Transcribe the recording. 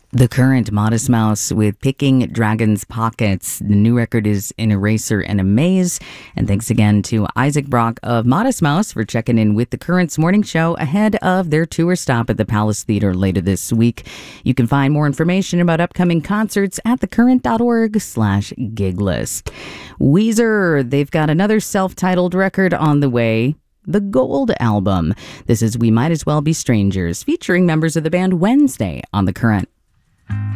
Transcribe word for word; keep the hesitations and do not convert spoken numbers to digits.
The Current, Modest Mouse with Picking Dragon's Pockets. The new record is An Eraser and a Maze. And thanks again to Isaac Brock of Modest Mouse for checking in with The Current's morning show ahead of their tour stop at the Palace Theater later this week. You can find more information about upcoming concerts at thecurrent.org slash gig list. Weezer, they've got another self-titled record on the way. The Gold Album. This is We Might As Well Be Strangers, featuring members of the band Wednesday on The Current.